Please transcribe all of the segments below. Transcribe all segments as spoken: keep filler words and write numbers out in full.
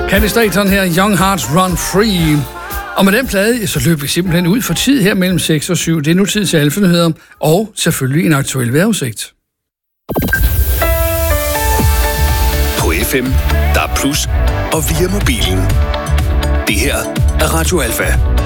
Candy Staton her, Young Hearts Run Free. Og med den plade, så løber vi simpelthen ud for tid her mellem seks og syv. Det er nu tid til Alfa-nyheder, og selvfølgelig en aktuel vejrudsigt. På F M, der er plus, og via mobilen. Det her er Radio Alfa.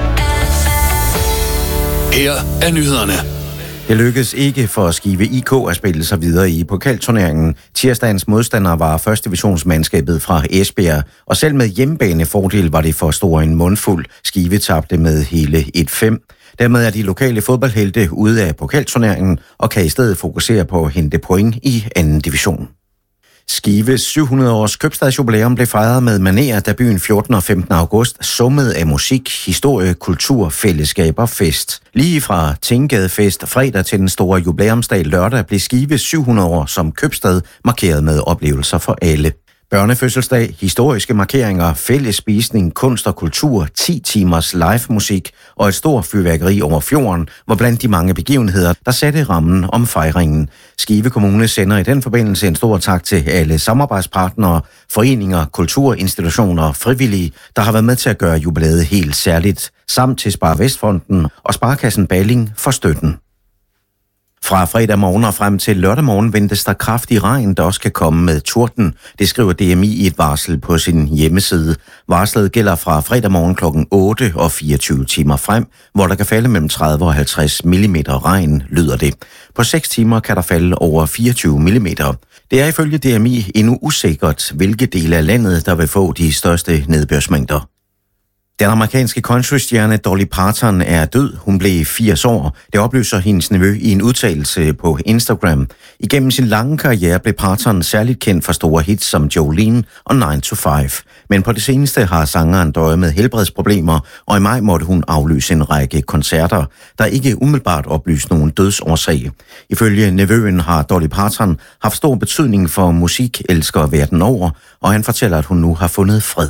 Her er nyhederne. Det lykkedes ikke for Skive I K at spille sig videre i pokalturneringen. Tirsdagens modstander var første divisionsmandskabet fra Esbjerg, og selv med hjemmebanefordel var det for stor en mundfuld. Skive tabte med hele et fem. Dermed er de lokale fodboldhelte ude af pokalturneringen og kan i stedet fokusere på at hente point i anden division. Skives syv hundrede års købstadsjubilæum blev fejret med manerer, da byen fjortende og femtende august summede af musik, historie, kultur, fællesskab og fest. Lige fra Tingadefest fredag til den store jubilæumsdag lørdag blev Skive syv hundrede år som købstad markeret med oplevelser for alle. Børnefødselsdag, historiske markeringer, fælles spisning, kunst og kultur, ti timers live musik og et stort fyrværkeri over fjorden var blandt de mange begivenheder, der satte rammen om fejringen. Skive Kommune sender i den forbindelse en stor tak til alle samarbejdspartnere, foreninger, kulturinstitutioner og frivillige, der har været med til at gøre jubilæet helt særligt, samt til Spar Vestfronten og Sparekassen Balling for støtten. Fra fredag morgen og frem til lørdag morgen ventes der kraftig regn, der også kan komme med torden. Det skriver D M I i et varsel på sin hjemmeside. Varslet gælder fra fredag morgen klokken otte og fireogtyve timer frem, hvor der kan falde mellem tredive og halvtreds millimeter regn, lyder det. På seks timer kan der falde over fireogtyve millimeter. Det er ifølge D M I endnu usikkert, hvilke dele af landet, der vil få de største nedbørsmængder. Den amerikanske countrystjerne Dolly Parton er død. Hun blev firs år. Det oplyser hendes nevø i en udtalelse på Instagram. Igennem sin lange karriere blev Parton særligt kendt for store hits som Jolene og nine to five. Men på det seneste har sangeren døjet med helbredsproblemer, og i maj måtte hun aflyse en række koncerter, der ikke umiddelbart oplyste nogen dødsårsag. Ifølge nevøen har Dolly Parton haft stor betydning for musikelskere verden over, og han fortæller, at hun nu har fundet fred.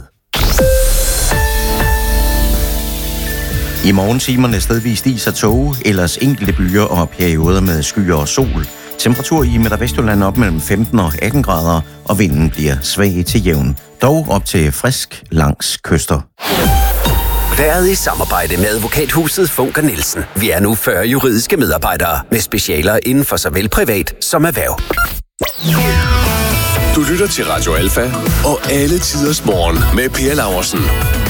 I morgentimerne stedvist is og tåge, ellers enkelte byer og perioder med skyer og sol. Temperatur i Midt- og Vestjylland op mellem femten og atten grader, og vinden bliver svag til jævn. Dog op til frisk langs kyster. Været i samarbejde med advokathuset Funk og Nielsen. Vi er nu fyrre juridiske medarbejdere med specialer inden for såvel privat som erhverv. Du lytter til Radio Alfa og alle tiders morgen med Per Laursen.